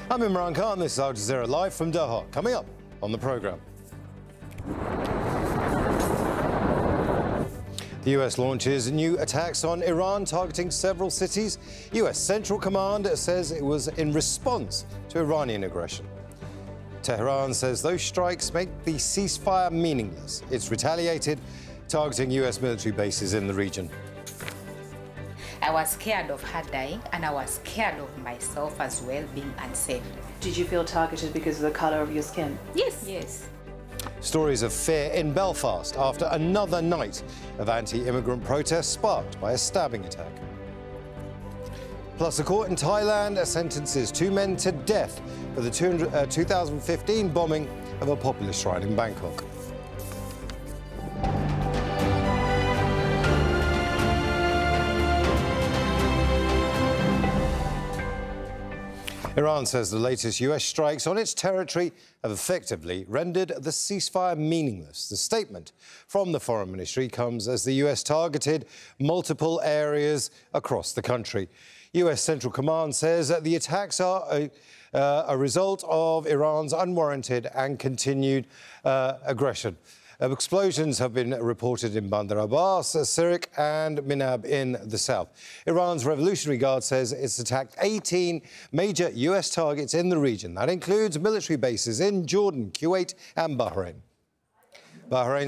I'm Imran Khan. This is Al Jazeera Live from Doha. Coming up on the programme. The US launches new attacks on Iran, targeting several cities. US Central Command says it was in response to Iranian aggression. Tehran says those strikes make the ceasefire meaningless. It's retaliated, targeting US military bases in the region. I was scared of her dying, and I was scared of myself as well being unsafe. Did you feel targeted because of the colour of your skin? Yes, yes. Stories of fear in Belfast after another night of anti-immigrant protests sparked by a stabbing attack. Plus, a court in Thailand sentences 2 men to death for the 2015 bombing of a popular shrine in Bangkok. Iran says the latest US strikes on its territory have effectively rendered the ceasefire meaningless. The statement from the Foreign Ministry comes as the US targeted multiple areas across the country. US Central Command says that the attacks are a result of Iran's unwarranted and continued aggression. Explosions have been reported in Bandar Abbas, Sirik and Minab in the south. Iran's Revolutionary Guard says it's attacked 18 major US targets in the region. That includes military bases in Jordan, Kuwait and Bahrain.